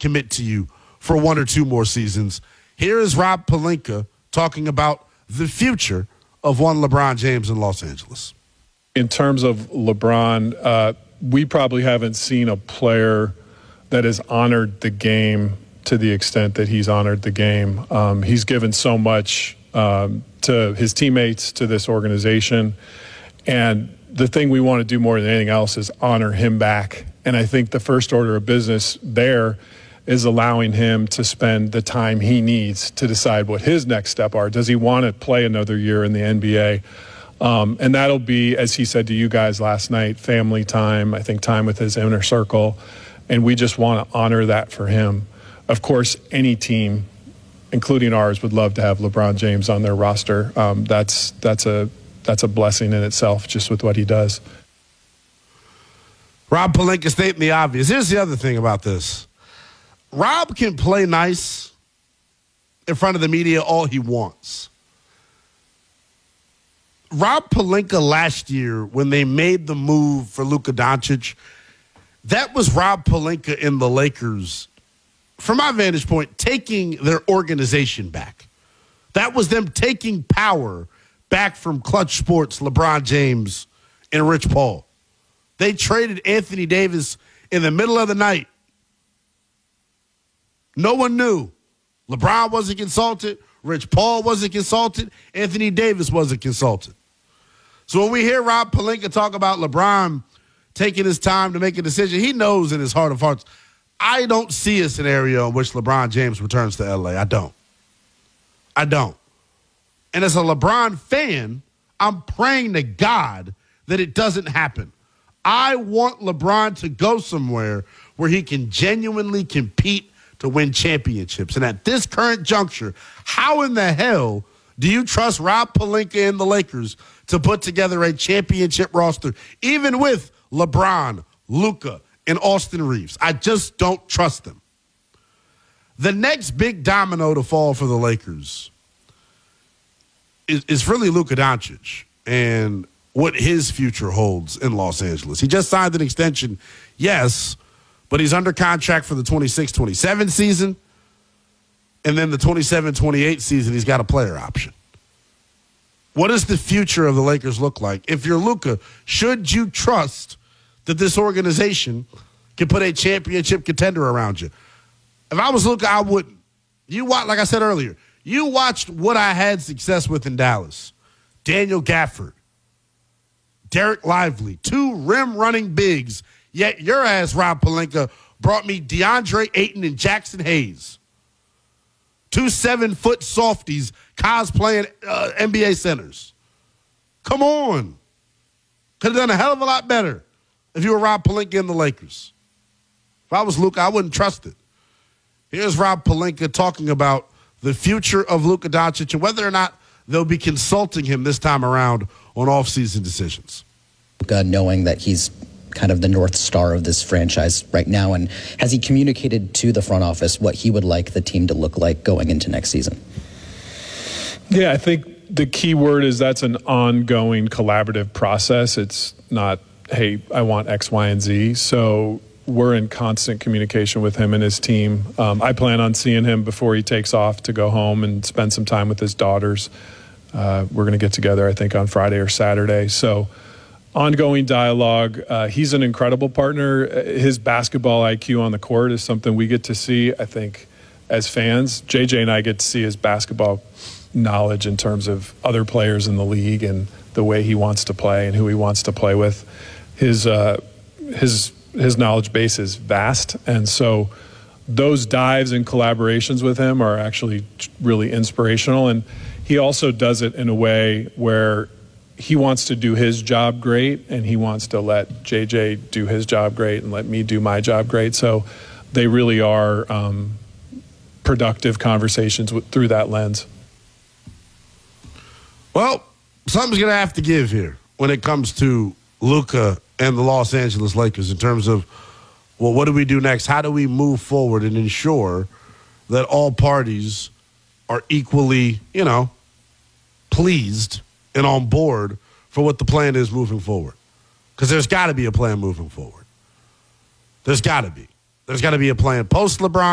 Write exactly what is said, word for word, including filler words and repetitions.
commit to you for one or two more seasons. Here is Rob Pelinka talking about the future of one LeBron James in Los Angeles. In terms of LeBron, uh, we probably haven't seen a player that has honored the game to the extent that he's honored the game. Um, he's given so much um, to his teammates, to this organization. And the thing we want to do more than anything else is honor him back. And I think the first order of business there is allowing him to spend the time he needs to decide what his next step are. Does he want to play another year in the N B A? Um, and that'll be, as he said to you guys last night, family time, I think time with his inner circle. And we just want to honor that for him. Of course, any team, including ours, would love to have LeBron James on their roster. Um, that's that's a that's a blessing in itself, just with what he does. Rob Pelinka stating the obvious. Here's the other thing about this. Rob can play nice in front of the media all he wants. Rob Pelinka last year, when they made the move for Luka Doncic, that was Rob Pelinka in the Lakers, from my vantage point, taking their organization back. That was them taking power back from Clutch Sports, LeBron James, and Rich Paul. They traded Anthony Davis in the middle of the night. No one knew. LeBron wasn't consulted. Rich Paul wasn't consulted. Anthony Davis wasn't consulted. So when we hear Rob Pelinka talk about LeBron taking his time to make a decision, he knows in his heart of hearts, I don't see a scenario in which LeBron James returns to L A. I don't. I don't. And as a LeBron fan, I'm praying to God that it doesn't happen. I want LeBron to go somewhere where he can genuinely compete to win championships. And at this current juncture, how in the hell do you trust Rob Pelinka and the Lakers to put together a championship roster, even with LeBron, Luka, and Austin Reeves? I just don't trust them. The next big domino to fall for the Lakers is, is really Luka Doncic and what his future holds in Los Angeles. He just signed an extension, yes, but he's under contract for the twenty-six twenty-seven season, and then the twenty-seven twenty-eight season, he's got a player option. What does the future of the Lakers look like? If you're Luka, should you trust that this organization can put a championship contender around you? If I was Luka, I wouldn't. You watch, like I said earlier, you watched what I had success with in Dallas. Daniel Gafford, Derek Lively, two rim-running bigs, yet your ass, Rob Pelinka, brought me DeAndre Ayton and Jackson Hayes. Two seven-foot softies cosplaying uh, N B A centers. Come on. Could have done a hell of a lot better if you were Rob Pelinka and the Lakers. If I was Luka, I wouldn't trust it. Here's Rob Pelinka talking about the future of Luka Doncic and whether or not they'll be consulting him this time around on off-season decisions. Luka, knowing that he's kind of the North Star of this franchise right now, and has he communicated to the front office what he would like the team to look like going into next season? Yeah, I think the key word is that's an ongoing collaborative process. It's not, hey, I want X, Y, and Z. So we're in constant communication with him and his team. Um, I plan on seeing him before he takes off to go home and spend some time with his daughters. Uh, we're going to get together, I think, on Friday or Saturday. So ongoing dialogue. Uh, he's an incredible partner. His basketball I Q on the court is something we get to see, I think, as fans. J J and I get to see his basketball knowledge in terms of other players in the league and the way he wants to play and who he wants to play with. His uh, his his knowledge base is vast, and so those dives and collaborations with him are actually really inspirational. And he also does it in a way where he wants to do his job great, and he wants to let J J do his job great and let me do my job great. So they really are um, productive conversations with, through that lens. Well, something's going to have to give here when it comes to Luka and the Los Angeles Lakers in terms of, well, what do we do next? How do we move forward and ensure that all parties are equally, you know, pleased and on board for what the plan is moving forward? Because there's got to be a plan moving forward. There's got to be. There's got to be a plan post-LeBron.